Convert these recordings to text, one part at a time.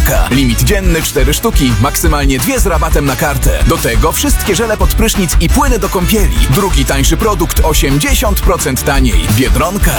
Biedronka. Limit dzienny 4 sztuki, maksymalnie 2 z rabatem na kartę. Do tego wszystkie żele pod prysznic i płyny do kąpieli. Drugi tańszy produkt 80% taniej. Biedronka.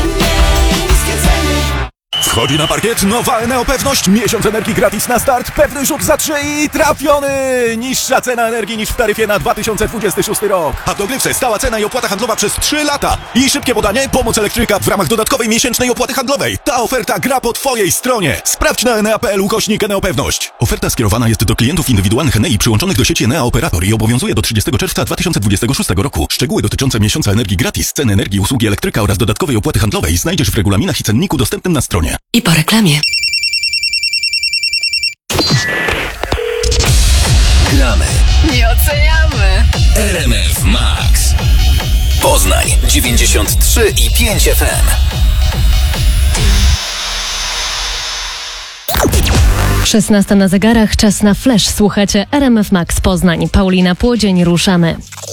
Wchodzi na parkiet nowa Eneo Pewność. Miesiąc energii gratis na start. Pewny rzut za 3 i trafiony. Niższa cena energii niż w taryfie na 2026 rok. A w dogrywce stała cena i opłata handlowa przez 3 lata. I szybkie podanie, pomoc elektryka w ramach dodatkowej miesięcznej opłaty handlowej. Ta oferta gra po Twojej stronie. Sprawdź na enea.pl/Eneo Pewność. Oferta skierowana jest do klientów indywidualnych Enei przyłączonych do sieci Enea Operator i obowiązuje do 30 czerwca 2026 roku. Szczegóły dotyczące miesiąca energii gratis, ceny energii, usługi elektryka oraz dodatkowej opłaty handlowej znajdziesz w regulaminach i cenniku dostępnym na stronie. I po reklamie. Gramy. Nie oceniamy. RMF Max. Poznań 93,5 FM. 16 na zegarach, czas na flash. Słuchacie RMF Max Poznań. Paulina Płodzień, ruszamy.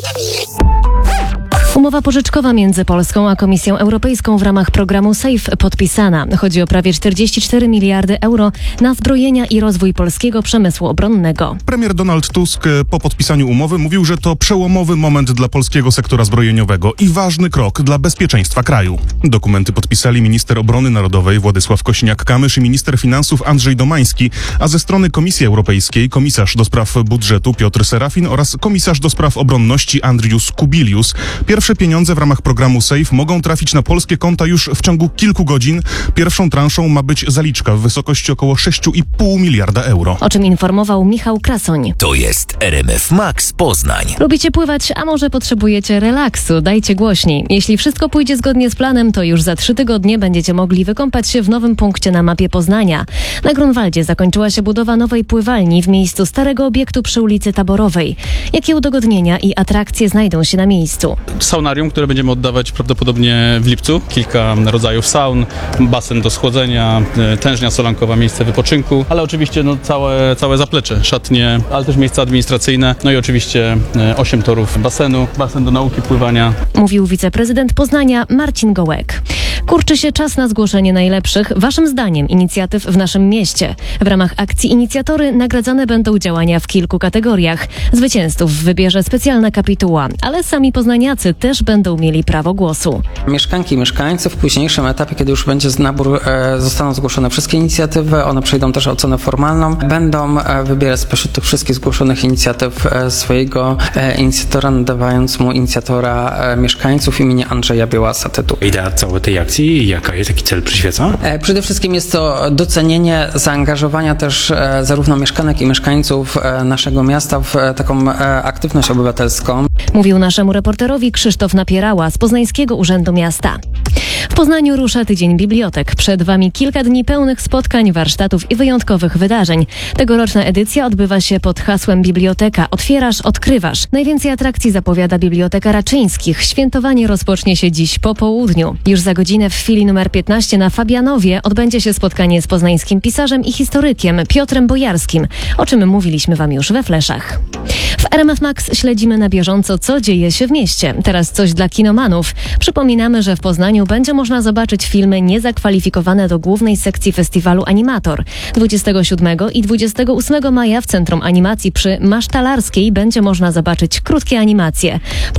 Umowa pożyczkowa między Polską a Komisją Europejską w ramach programu SAFE podpisana. Chodzi o prawie 44 miliardy euro na zbrojenia i rozwój polskiego przemysłu obronnego. Premier Donald Tusk po podpisaniu umowy mówił, że to przełomowy moment dla polskiego sektora zbrojeniowego i ważny krok dla bezpieczeństwa kraju. Dokumenty podpisali minister obrony narodowej Władysław Kosiniak-Kamysz i minister finansów Andrzej Domański, a ze strony Komisji Europejskiej komisarz do spraw budżetu Piotr Serafin oraz komisarz do spraw obronności Andrius Kubilius. Pierwsze pieniądze w ramach programu SAFE mogą trafić na polskie konta już w ciągu kilku godzin. Pierwszą transzą ma być zaliczka w wysokości około 6,5 miliarda euro. O czym informował Michał Krasoń. To jest RMF Max Poznań. Lubicie pływać, a może potrzebujecie relaksu? Dajcie głośniej. Jeśli wszystko pójdzie zgodnie z planem, to już za 3 tygodnie będziecie mogli wykąpać się w nowym punkcie na mapie Poznania. Na Grunwaldzie zakończyła się budowa nowej pływalni w miejscu starego obiektu przy ulicy Taborowej. Jakie udogodnienia i atrakcje znajdą się na miejscu? Saunarium, które będziemy oddawać prawdopodobnie w lipcu. Kilka rodzajów saun, basen do schłodzenia, tężnia solankowa, miejsce wypoczynku, ale oczywiście całe zaplecze, szatnie, ale też miejsca administracyjne, no i oczywiście 8 torów basenu, basen do nauki pływania. Mówił wiceprezydent Poznania Marcin Gołek. Kurczy się czas na zgłoszenie najlepszych, waszym zdaniem, inicjatyw w naszym mieście. W ramach akcji Inicjatory nagradzane będą działania w kilku kategoriach. Zwycięzców wybierze specjalna kapituła, ale sami poznaniacy też będą mieli prawo głosu. Mieszkanki i mieszkańcy w późniejszym etapie, kiedy już będzie nabór, zostaną zgłoszone wszystkie inicjatywy, one przejdą też ocenę formalną, będą wybierać spośród tych wszystkich zgłoszonych inicjatyw swojego inicjatora, nadawając mu inicjatora mieszkańców imienia Andrzeja Białasa tytuł. Idea całej tej akcji, jaka jest, jaki cel przyświeca? Przede wszystkim jest to docenienie zaangażowania też zarówno mieszkanek i mieszkańców naszego miasta w taką aktywność obywatelską. Mówił naszemu reporterowi Krzysztof Napierała z Poznańskiego Urzędu Miasta. W Poznaniu rusza Tydzień Bibliotek. Przed Wami kilka dni pełnych spotkań, warsztatów i wyjątkowych wydarzeń. Tegoroczna edycja odbywa się pod hasłem Biblioteka. Otwierasz, odkrywasz. Najwięcej atrakcji zapowiada Biblioteka Raczyńskich. Świętowanie rozpocznie się dziś po południu. Już za godzinę w filii numer 15 na Fabianowie odbędzie się spotkanie z poznańskim pisarzem i historykiem Piotrem Bojarskim, o czym mówiliśmy Wam już we fleszach. W RMF Max śledzimy na bieżąco, co dzieje się w mieście. Teraz coś dla kinomanów. Przypominamy, że w Poznaniu będzie można zobaczyć filmy niezakwalifikowane do głównej sekcji festiwalu Animator. 27 i 28 maja w Centrum Animacji przy Masztalarskiej będzie można zobaczyć krótkie animacje.